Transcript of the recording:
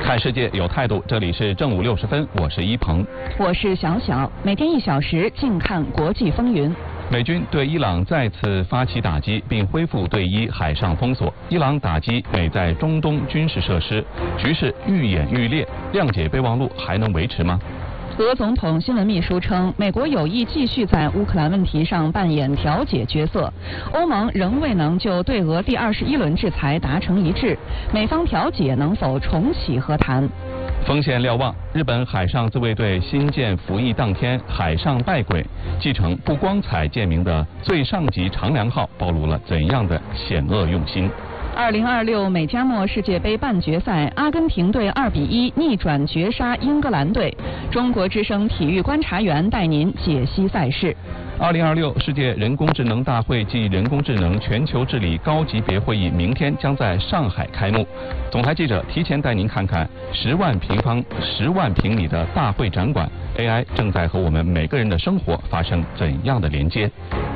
看世界有态度，这里是正午60分，我是一鹏， 我是小小，每天1小时，静看国际风云。 美军对伊朗再次发起打击，并恢复对伊海上封锁。伊朗打击美在中东军事设施，局势愈演愈烈，谅解备忘录还能维持吗？ 俄总统新闻秘书称，美国有意继续在乌克兰问题上扮演调解角色。欧盟仍未能就对俄第21轮制裁达成一致，美方调解能否重启和谈？ 锋线瞭望，日本海上自卫队新建服役当天海上败轨，继承不光彩见名的最上级长良号暴露了怎样的险恶用心 ？2026美加墨世界杯半决赛，阿根廷队2比1逆转绝杀英格兰队。中国之声体育观察员带您解析赛事。 2026世界人工智能大会暨人工智能全球治理高级别会议明天将在上海开幕。总台记者提前带您看看10万平米的大会展馆 ，AI 正在和我们每个人的生活发生怎样的连接。